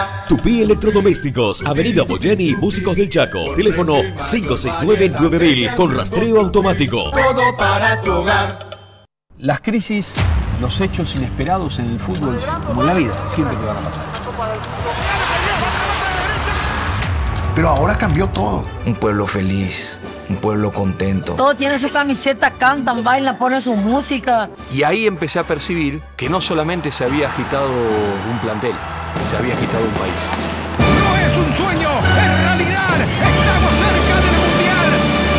Tupí Electrodomésticos, Avenida Boyeni, Músicos del Chaco. Teléfono 569-9000 con rastreo automático. Todo para tu hogar. Las crisis, los hechos inesperados en el fútbol, como en la vida, siempre te van a pasar. Pero ahora cambió todo. Un pueblo feliz, un pueblo contento. Todo tiene su camiseta, cantan, bailan, ponen su música. Y ahí empecé a percibir que no solamente se había agitado un plantel, se había agitado un país. No es un sueño, es realidad. Estamos cerca del mundial.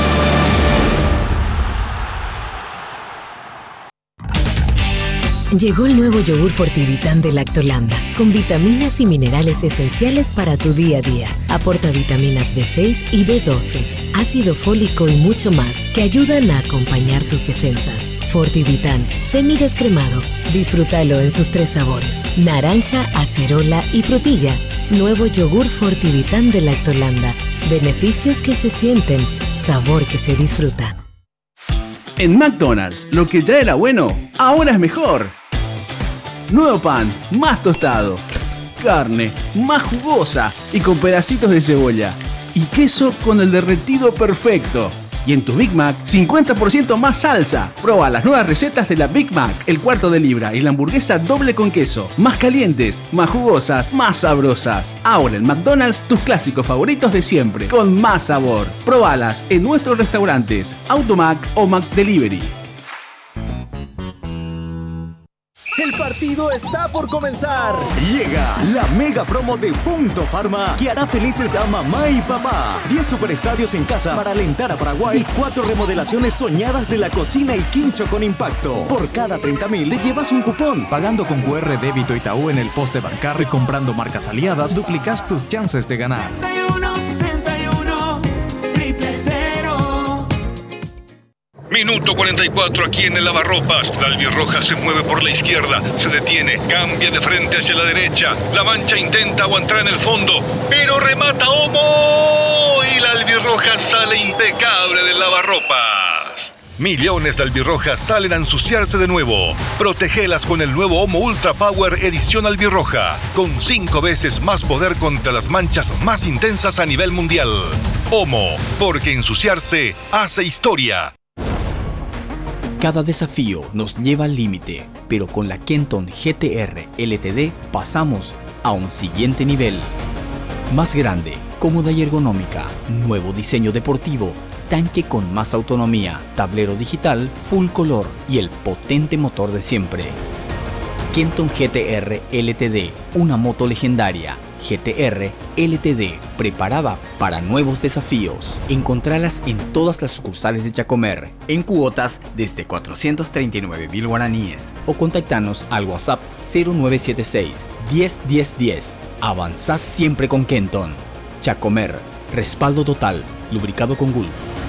Llegó el nuevo yogur Fortivitán de Lactolanda, con vitaminas y minerales esenciales para tu día a día. Aporta vitaminas B6 y B12, ácido fólico y mucho más que ayudan a acompañar tus defensas. Fortivitán, semidescremado. Disfrútalo en sus 3 sabores: naranja, acerola y frutilla. Nuevo yogur Fortivitán de Lactolanda. Beneficios que se sienten, sabor que se disfruta. En McDonald's, lo que ya era bueno, ahora es mejor. Nuevo pan, más tostado. Carne, más jugosa y con pedacitos de cebolla. Y queso con el derretido perfecto. Y en tu Big Mac, 50% más salsa. Proba las nuevas recetas de la Big Mac, el cuarto de libra y la hamburguesa doble con queso. Más calientes, más jugosas, más sabrosas. Ahora en McDonald's, tus clásicos favoritos de siempre, con más sabor. Probalas en nuestros restaurantes, Automac o McDelivery. El partido está por comenzar. Llega la mega promo de Punto Pharma que hará felices a mamá y papá. 10 superestadios en casa para alentar a Paraguay y 4 remodelaciones soñadas de la cocina y quincho con impacto. Por cada 30.000 le llevas un cupón. Pagando con QR débito Itaú en el poste bancario y comprando marcas aliadas, duplicas tus chances de ganar. 61, 000. Minuto 44 aquí en el Lavarropas. La albirroja se mueve por la izquierda, se detiene, cambia de frente hacia la derecha. La Mancha intenta aguantar en el fondo, pero remata Omo y la albirroja sale impecable del Lavarropas. Millones de albirrojas salen a ensuciarse de nuevo. Protégelas con el nuevo Omo Ultra Power Edición Albirroja, con 5 veces más poder contra las manchas más intensas a nivel mundial. Omo, porque ensuciarse hace historia. Cada desafío nos lleva al límite, pero con la Kenton GTR LTD pasamos a un siguiente nivel. Más grande, cómoda y ergonómica, nuevo diseño deportivo, tanque con más autonomía, tablero digital, full color y el potente motor de siempre. Kenton GTR LTD, una moto legendaria. GTR LTD, preparada para nuevos desafíos. Encontralas en todas las sucursales de Chacomer, en cuotas desde 439.000 guaraníes. O contactanos al WhatsApp 0976 10 10 10. Avanzás siempre con Kenton. Chacomer, respaldo total, lubricado con Gulf.